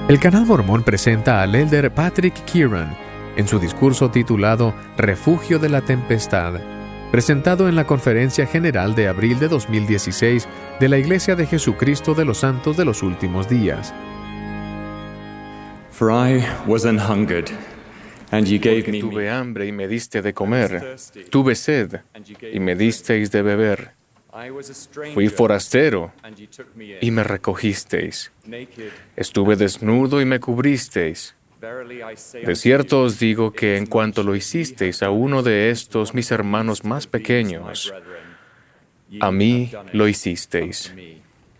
El Canal Mormón presenta al elder Patrick Kieran en su discurso titulado Refugio de la Tempestad, presentado en la Conferencia General de abril de 2016 de la Iglesia de Jesucristo de los Santos de los Últimos Días. For I was an hungered, and ye gave me Tuve meat. hambre y me diste de comer. Tuve sed y me disteis de beber. I was a stranger, Fui forastero and ye took me in. y me recogisteis. Naked, Estuve desnudo y me cubristeis. verily I say De unto cierto you, os digo que en cuanto lo hicisteis a uno de estos mis hermanos más my pequeños, brethren, ye a mí have done it lo hicisteis. unto me.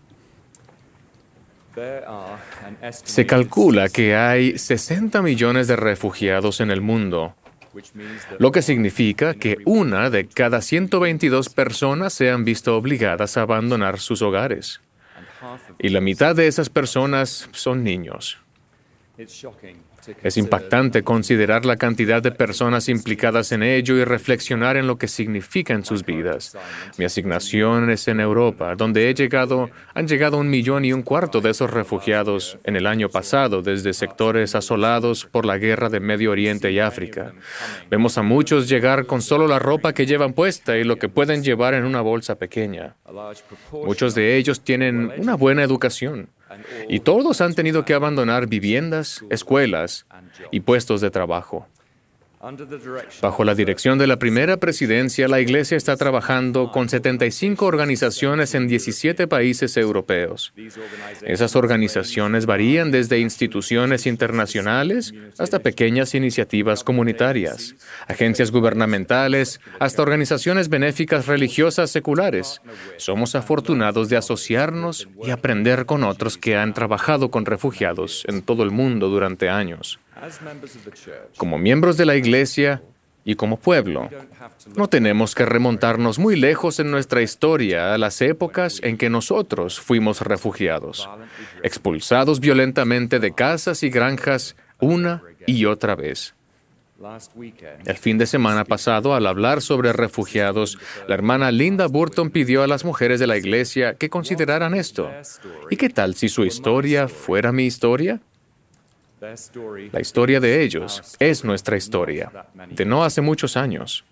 There are an Se estimated calcula que hay 60 millones de refugiados en el mundo, which means that lo que significa que una de cada 122 personas se han visto obligadas a abandonar sus hogares. and half of Y la mitad de esas personas son niños. it's shocking to Es consider impactante considerar la cantidad de personas implicadas en ello y reflexionar en lo que significa en sus vidas. Mi asignación es en Europa, donde han llegado 1,4 millones de esos refugiados en el año pasado, desde sectores asolados por la guerra de Medio Oriente y África. Vemos a muchos llegar con solo la ropa que llevan puesta y lo que pueden llevar en una bolsa pequeña. a large proportion Muchos de ellos tienen una buena educación. Y todos han tenido que abandonar viviendas, escuelas y puestos de trabajo. under the direction Bajo la dirección de la primera presidencia, la Iglesia está trabajando con 75 organizaciones en 17 países europeos. these organizations Esas organizaciones varían desde instituciones internacionales hasta pequeñas iniciativas comunitarias, agencias gubernamentales, hasta organizaciones benéficas religiosas seculares. Somos afortunados de asociarnos y aprender con otros que han trabajado con refugiados en todo el mundo durante años. as members of the church. Como miembros de la Iglesia y como pueblo, no tenemos que remontarnos muy lejos en nuestra historia a las épocas en que nosotros fuimos refugiados, expulsados violentamente de casas y granjas una y otra vez. Last weekend, El fin de semana pasado, al hablar sobre refugiados, la hermana Linda Burton pidió a las mujeres de la Iglesia que consideraran esto. ¿Y qué tal si su historia fuera mi historia? their story La historia de ellos es nuestra historia, de no hace muchos años.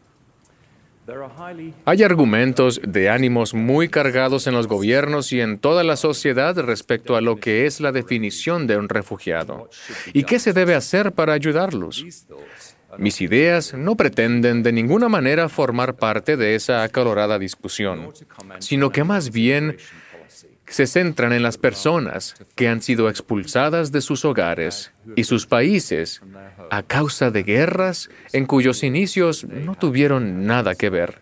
there are highly Hay argumentos de ánimos muy cargados en los gobiernos y en toda la sociedad respecto a lo que es la definición de un refugiado y qué se debe hacer para ayudarlos. these thoughts Mis ideas no pretenden de ninguna manera formar parte de esa acalorada discusión, sino que más bien se centran en las personas que han sido expulsadas de sus hogares y sus países a causa de guerras en cuyos inicios no tuvieron nada que ver.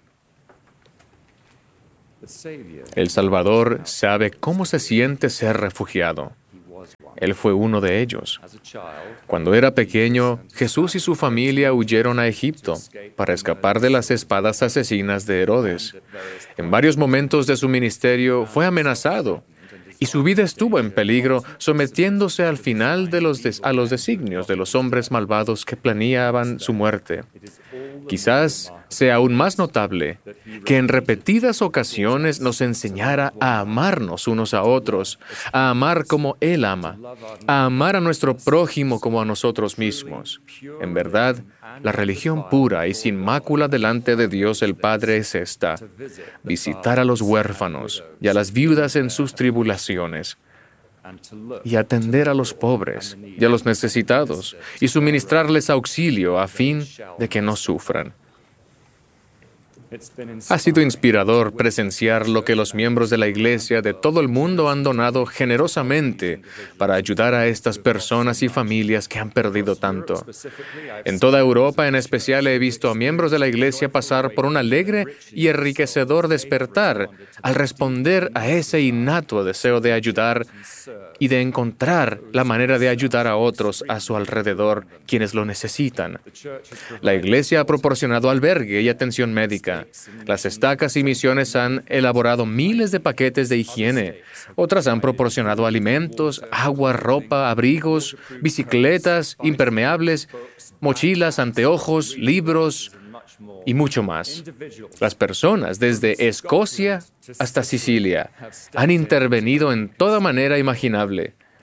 the Savior El Salvador sabe cómo se siente ser refugiado. was one. Él fue uno de ellos. As a child, Cuando era pequeño, Jesús y su familia huyeron a Egipto para escapar de las espadas asesinas de Herodes. En varios momentos de su ministerio fue amenazado y su vida estuvo en peligro, sometiéndose al final a los designios de los hombres malvados que planeaban su muerte. Quizás sea aún más notable que en repetidas ocasiones nos enseñara a amarnos unos a otros, a amar como Él ama, a amar a nuestro prójimo como a nosotros mismos. En verdad, la religión pura y sin mácula delante de Dios el Padre es esta: visitar a los huérfanos y a las viudas en sus tribulaciones, and to look y atender a los pobres y a los necesitados, y suministrarles auxilio a fin de que no sufran. it's been Ha sido inspirador presenciar lo que los miembros de la Iglesia de todo el mundo han donado generosamente para ayudar a estas personas y familias que han perdido tanto. specifically I've En toda Europa, en especial, he visto a miembros de la Iglesia pasar por un alegre y enriquecedor despertar al responder a ese innato deseo de ayudar y de encontrar la manera de ayudar a otros a su alrededor, quienes lo necesitan. La Iglesia ha proporcionado albergue y atención médica. Las estacas y misiones han elaborado miles de paquetes de higiene. Otras han proporcionado alimentos, agua, ropa, abrigos, bicicletas, impermeables, mochilas, anteojos, libros y mucho más. Las personas desde Escocia hasta Sicilia han intervenido en toda manera imaginable.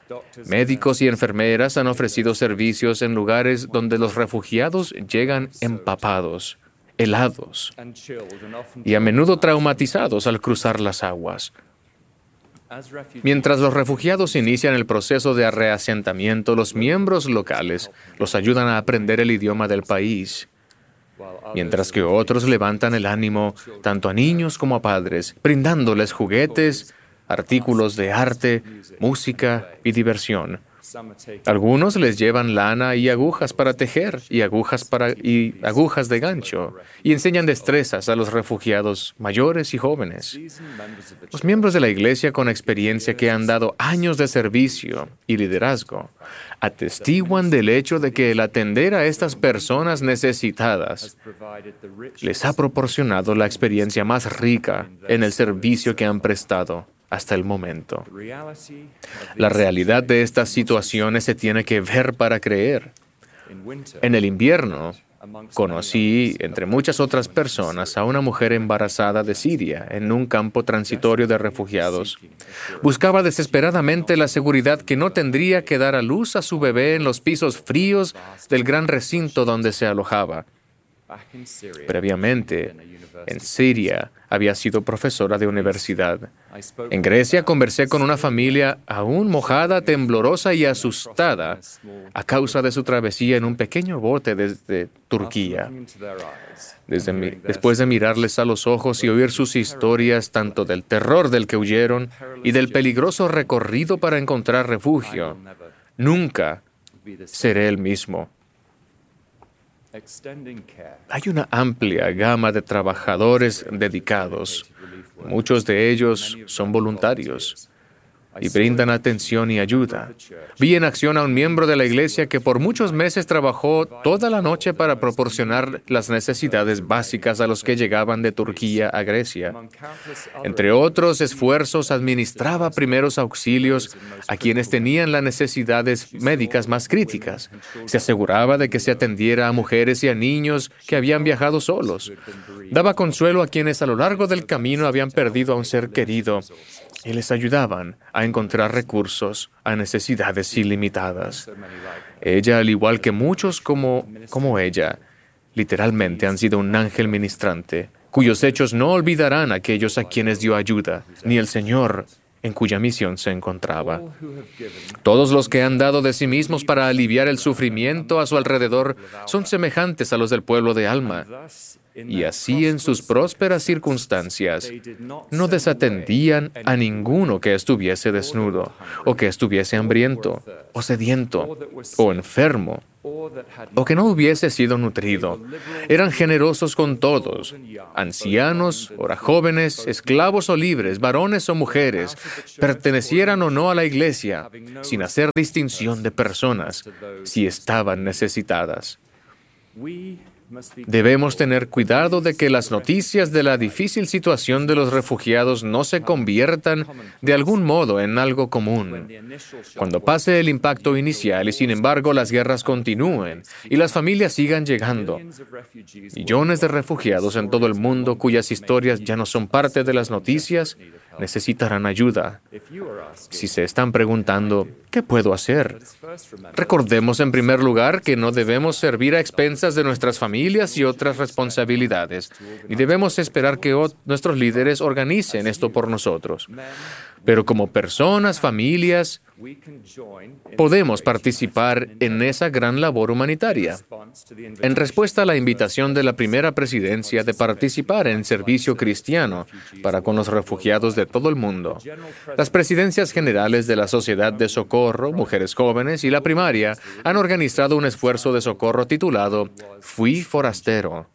Médicos y enfermeras han ofrecido servicios en lugares donde los refugiados llegan empapados, helados y a menudo traumatizados al cruzar las aguas. Mientras los refugiados inician el proceso de reasentamiento, los miembros locales los ayudan a aprender el idioma del país, mientras que otros levantan el ánimo tanto a niños como a padres, brindándoles juguetes, artículos de arte, música y diversión. Algunos les llevan lana y agujas para tejer y agujas de gancho y enseñan destrezas a los refugiados mayores y jóvenes. Los miembros de la iglesia con experiencia que han dado años de servicio y liderazgo atestiguan del hecho de que el atender a estas personas necesitadas les ha proporcionado la experiencia más rica en el servicio que han prestado hasta el momento. La realidad de estas situaciones se tiene que ver para creer. En el invierno, conocí, entre muchas otras personas, a una mujer embarazada de Siria en un campo transitorio de refugiados. Buscaba desesperadamente la seguridad que no tendría que dar a luz a su bebé en los pisos fríos del gran recinto donde se alojaba. Previamente, en Siria, había sido profesora de universidad. En Grecia conversé con una familia aún mojada, temblorosa y asustada a causa de su travesía en un pequeño bote desde Turquía. Después de mirarles a los ojos y oír sus historias tanto del terror del que huyeron y del peligroso recorrido para encontrar refugio, nunca seré el mismo. Hay una amplia gama de trabajadores dedicados. Muchos de ellos son voluntarios y brindan atención y ayuda. Vi en acción a un miembro de la iglesia que por muchos meses trabajó toda la noche para proporcionar las necesidades básicas a los que llegaban de Turquía a Grecia. Entre otros esfuerzos, administraba primeros auxilios a quienes tenían las necesidades médicas más críticas. Se aseguraba de que se atendiera a mujeres y a niños que habían viajado solos. Daba consuelo a quienes a lo largo del camino habían perdido a un ser querido y les ayudaban a encontrar recursos a necesidades ilimitadas. Ella, al igual que muchos como ella, literalmente han sido un ángel ministrante, cuyos hechos no olvidarán a aquellos a quienes dio ayuda, ni el Señor en cuya misión se encontraba. Todos los que han dado de sí mismos para aliviar el sufrimiento a su alrededor son semejantes a los del pueblo de Alma. Y así en sus prósperas circunstancias no desatendían a ninguno que estuviese desnudo, o que estuviese hambriento, o sediento, o enfermo, o que no hubiese sido nutrido. Eran generosos con todos, ancianos, ora jóvenes, esclavos o libres, varones o mujeres, pertenecieran o no a la iglesia, sin hacer distinción de personas, si estaban necesitadas. Debemos tener cuidado de que las noticias de la difícil situación de los refugiados no se conviertan de algún modo en algo común. Cuando pase el impacto inicial y sin embargo las guerras continúen y las familias sigan llegando, millones de refugiados en todo el mundo cuyas historias ya no son parte de las noticias necesitarán ayuda. Si se están preguntando, ¿qué puedo hacer? Recordemos en primer lugar que no debemos servir a expensas de nuestras familias y otras responsabilidades, ni debemos esperar que nuestros líderes organicen esto por nosotros. Pero como personas, familias, podemos participar en esa gran labor humanitaria. En respuesta a la invitación de la primera presidencia de participar en servicio cristiano para con los refugiados de todo el mundo, las presidencias generales de la Sociedad de Socorro, Mujeres Jóvenes y la Primaria han organizado un esfuerzo de socorro titulado Fui Forastero.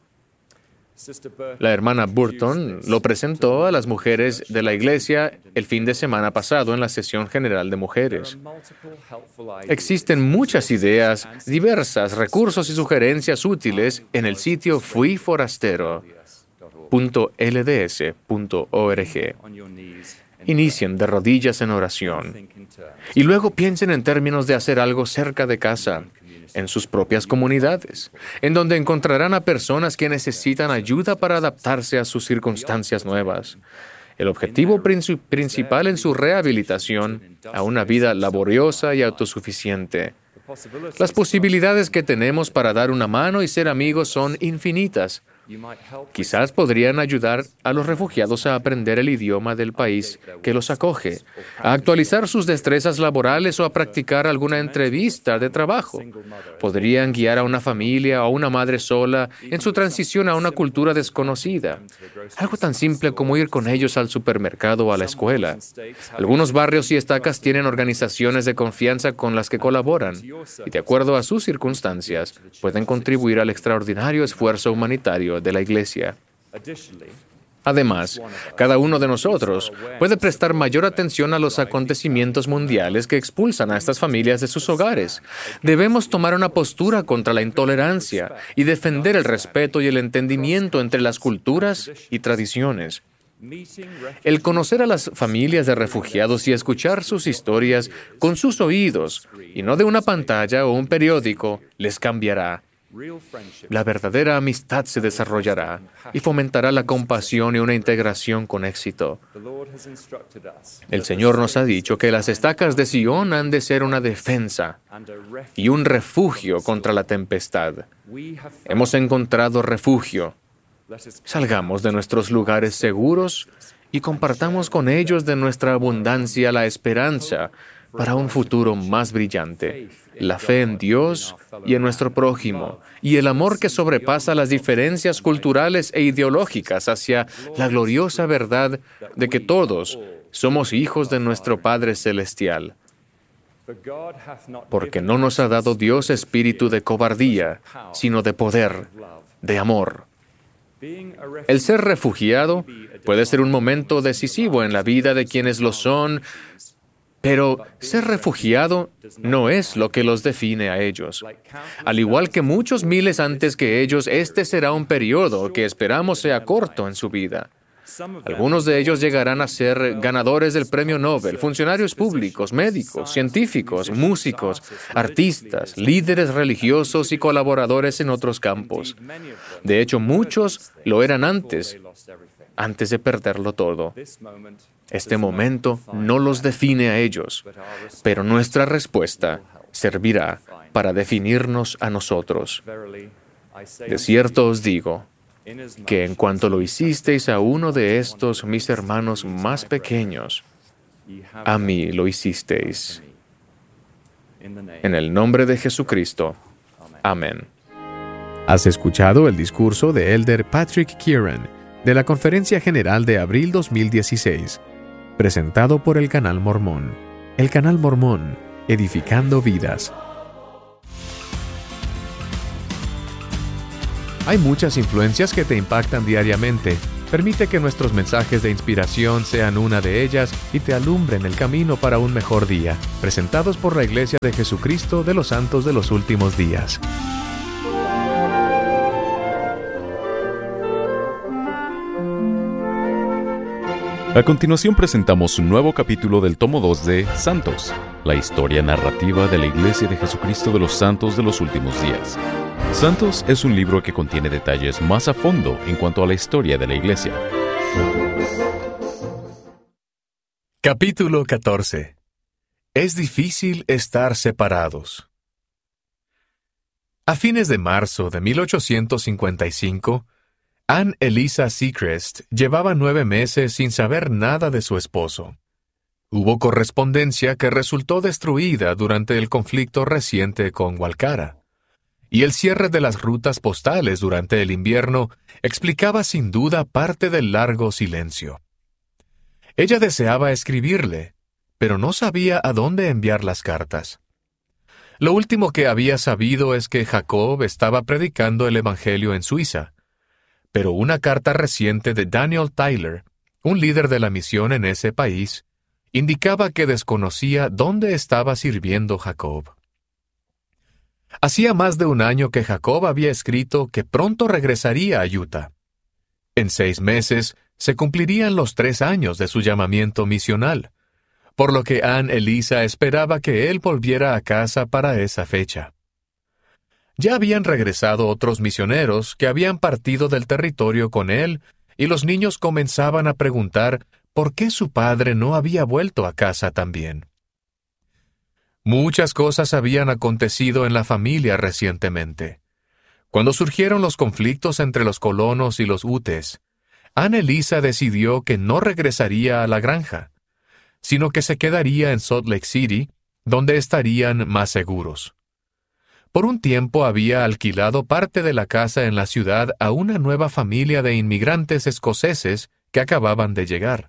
La hermana Burton lo presentó a las mujeres de la iglesia el fin de semana pasado en la sesión general de mujeres. Existen muchas ideas, diversas recursos y sugerencias útiles en el sitio fuiforastero.lds.org. Inicien de rodillas en oración y luego piensen en términos de hacer algo cerca de casa, en sus propias comunidades, en donde encontrarán a personas que necesitan ayuda para adaptarse a sus circunstancias nuevas. El objetivo principal en su rehabilitación a una vida laboriosa y autosuficiente. Las posibilidades que tenemos para dar una mano y ser amigos son infinitas. Quizás podrían ayudar a los refugiados a aprender el idioma del país que los acoge, a actualizar sus destrezas laborales o a practicar alguna entrevista de trabajo. Podrían guiar a una familia o a una madre sola en su transición a una cultura desconocida. Algo tan simple como ir con ellos al supermercado o a la escuela. Algunos barrios y estacas tienen organizaciones de confianza con las que colaboran y, de acuerdo a sus circunstancias, pueden contribuir al extraordinario esfuerzo humanitario de la Iglesia. Además, cada uno de nosotros puede prestar mayor atención a los acontecimientos mundiales que expulsan a estas familias de sus hogares. Debemos tomar una postura contra la intolerancia y defender el respeto y el entendimiento entre las culturas y tradiciones. El conocer a las familias de refugiados y escuchar sus historias con sus oídos, y no de una pantalla o un periódico, les cambiará. La verdadera amistad se desarrollará y fomentará la compasión y una integración con éxito. El Señor nos ha dicho que las estacas de Sion han de ser una defensa y un refugio contra la tempestad. Hemos encontrado refugio. Salgamos de nuestros lugares seguros y compartamos con ellos de nuestra abundancia la esperanza para un futuro más brillante, la fe en Dios y en nuestro prójimo, y el amor que sobrepasa las diferencias culturales e ideológicas hacia la gloriosa verdad de que todos somos hijos de nuestro Padre Celestial. Porque no nos ha dado Dios espíritu de cobardía, sino de poder, de amor. El ser refugiado puede ser un momento decisivo en la vida de quienes lo son, pero ser refugiado no es lo que los define a ellos. Al igual que muchos miles antes que ellos, este será un periodo que esperamos sea corto en su vida. Algunos de ellos llegarán a ser ganadores del premio Nobel, funcionarios públicos, médicos, científicos, músicos, artistas, líderes religiosos y colaboradores en otros campos. De hecho, muchos lo eran antes de perderlo todo. Este momento no los define a ellos, pero nuestra respuesta servirá para definirnos a nosotros. De cierto os digo, que en cuanto lo hicisteis a uno de estos mis hermanos más pequeños, a mí lo hicisteis. En el nombre de Jesucristo. Amén. Has escuchado el discurso de Elder Patrick Kieran de la Conferencia General de abril 2016, presentado por el Canal Mormón. El Canal Mormón, edificando vidas. Hay muchas influencias que te impactan diariamente. Permite que nuestros mensajes de inspiración sean una de ellas y te alumbren el camino para un mejor día. Presentados por la Iglesia de Jesucristo de los Santos de los Últimos Días. A continuación presentamos un nuevo capítulo del tomo 2 de Santos, la historia narrativa de la Iglesia de Jesucristo de los Santos de los Últimos Días. Santos es un libro que contiene detalles más a fondo en cuanto a la historia de la Iglesia. Capítulo 14. Es difícil estar separados. A fines de marzo de 1855, Anne Eliza Secrest llevaba 9 meses sin saber nada de su esposo. Hubo correspondencia que resultó destruida durante el conflicto reciente con Walcara, y el cierre de las rutas postales durante el invierno explicaba sin duda parte del largo silencio. Ella deseaba escribirle, pero no sabía a dónde enviar las cartas. Lo último que había sabido es que Jacob estaba predicando el Evangelio en Suiza, pero una carta reciente de Daniel Tyler, un líder de la misión en ese país, indicaba que desconocía dónde estaba sirviendo Jacob. Hacía más de un año que Jacob había escrito que pronto regresaría a Utah. En 6 meses se cumplirían los 3 años de su llamamiento misional, por lo que Anne Eliza esperaba que él volviera a casa para esa fecha. Ya habían regresado otros misioneros que habían partido del territorio con él, y los niños comenzaban a preguntar por qué su padre no había vuelto a casa también. Muchas cosas habían acontecido en la familia recientemente. Cuando surgieron los conflictos entre los colonos y los Utes, Annalisa decidió que no regresaría a la granja, sino que se quedaría en Salt Lake City, donde estarían más seguros. Por un tiempo había alquilado parte de la casa en la ciudad a una nueva familia de inmigrantes escoceses que acababan de llegar.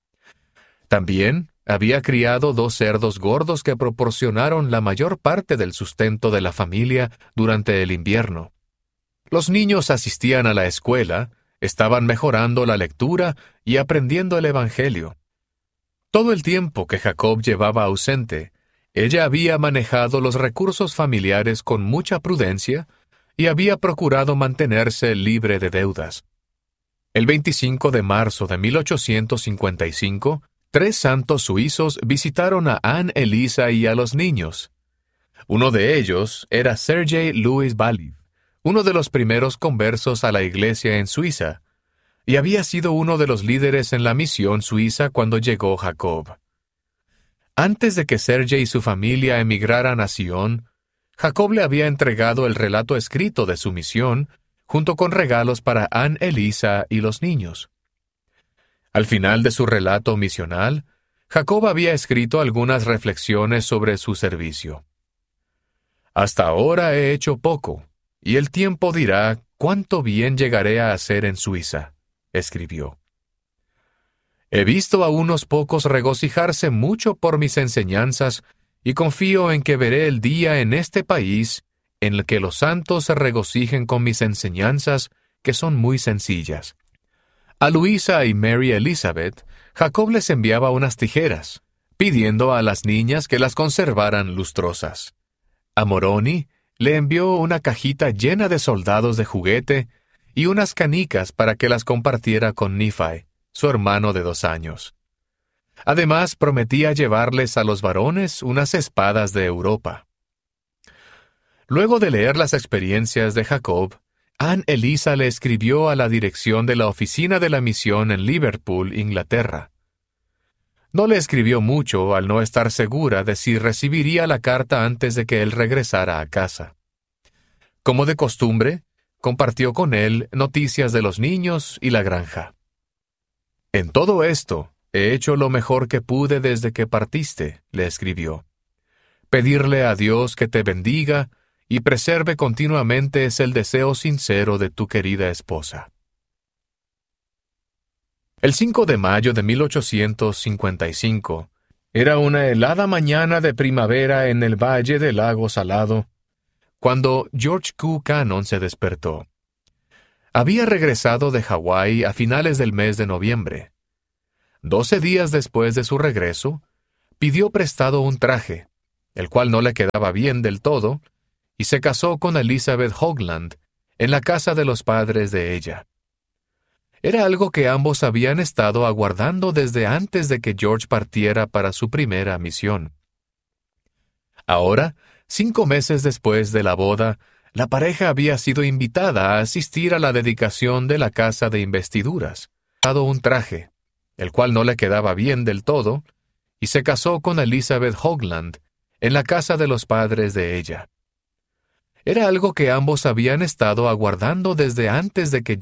También había criado 2 cerdos gordos que proporcionaron la mayor parte del sustento de la familia durante el invierno. Los niños asistían a la escuela, estaban mejorando la lectura y aprendiendo el Evangelio. Todo el tiempo que Jacob llevaba ausente, ella había manejado los recursos familiares con mucha prudencia y había procurado mantenerse libre de deudas. El 25 de marzo de 1855, 3 santos suizos visitaron a Annelisa y a los niños. Uno de ellos era Sergei Louis Baliv, uno de los primeros conversos a la iglesia en Suiza, y había sido uno de los líderes en la misión suiza cuando llegó Jacob. Antes de que Sergei y su familia emigraran a Sion, Jacob le había entregado el relato escrito de su misión, junto con regalos para Annelisa y los niños. Al final de su relato misional, Jacob había escrito algunas reflexiones sobre su servicio. Hasta ahora he hecho poco, y el tiempo dirá cuánto bien llegaré a hacer en Suiza, escribió. He visto a unos pocos regocijarse mucho por mis enseñanzas y confío en que veré el día en este país en el que los santos se regocijen con mis enseñanzas, que son muy sencillas. A Luisa y Mary Elizabeth, Jacob les enviaba unas tijeras, pidiendo a las niñas que las conservaran lustrosas. A Moroni le envió una cajita llena de soldados de juguete y unas canicas para que las compartiera con Nephi, su hermano de 2 años. Además, prometía llevarles a los varones unas espadas de Europa. Luego de leer las experiencias de Jacob, Annelisa le escribió a la dirección de la oficina de la misión en Liverpool, Inglaterra. No le escribió mucho al no estar segura de si recibiría la carta antes de que él regresara a casa. Como de costumbre, compartió con él noticias de los niños y la granja. En todo esto, he hecho lo mejor que pude desde que partiste, le escribió. Pedirle a Dios que te bendiga y preserve continuamente es el deseo sincero de tu querida esposa. El 5 de mayo de 1855 era una helada mañana de primavera en el valle del lago Salado, cuando George Q. Cannon se despertó. Había regresado de Hawái a finales del mes de noviembre. 12 días después de su regreso, pidió prestado un traje, el cual no le quedaba bien del todo, y se casó con Elizabeth Hoagland en la casa de los padres de ella. Era algo que ambos habían estado aguardando desde antes de que George partiera para su primera misión. Ahora, 5 meses después de la boda, la pareja había sido invitada a asistir a la dedicación de la casa de investiduras. Dado un traje, el cual no le quedaba bien del todo, y se casó con Elizabeth Hoagland en la casa de los padres de ella. Era algo que ambos habían estado aguardando desde antes de que